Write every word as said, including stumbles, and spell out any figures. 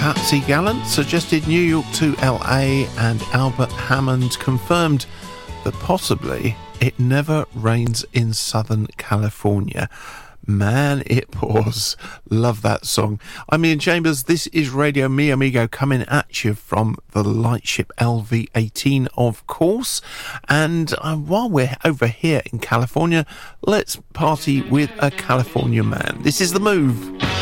Patsy Gallant suggested New York to L A, and Albert Hammond confirmed that possibly it never rains in Southern California. Man, it pours. Love that song. I'm Ian Chambers. This is Radio Mi Amigo, coming at you from the lightship L V eighteen, of course. And uh, while we're over here in California, let's party with a California man. This is The Move.